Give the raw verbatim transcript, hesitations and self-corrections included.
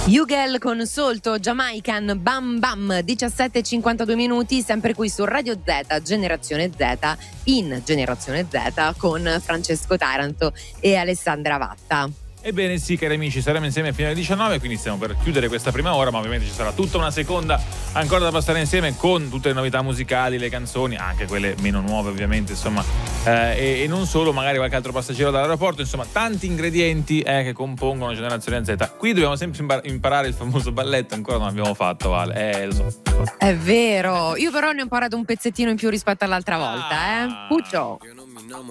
Hugel con Solto, Jamaican, Bam Bam, diciassette e cinquantadue minuti, sempre qui su Radio Z, Generazione Z, in Generazione Z, con Francesco Taranto e Alessandra Vatta. Ebbene sì, cari amici, saremo insieme fino alle diciannove, quindi stiamo per chiudere questa prima ora, ma ovviamente ci sarà tutta una seconda ancora da passare insieme con tutte le novità musicali, le canzoni, anche quelle meno nuove ovviamente, insomma, eh, e, e non solo, magari qualche altro passeggero dall'aeroporto, insomma, tanti ingredienti eh, che compongono Generazione Z. Qui dobbiamo sempre imparare il famoso balletto, ancora non l'abbiamo fatto, Vale, eh, lo so. È vero, io però ne ho imparato un pezzettino in più rispetto all'altra volta, eh. Puccio. Io non mi innamoro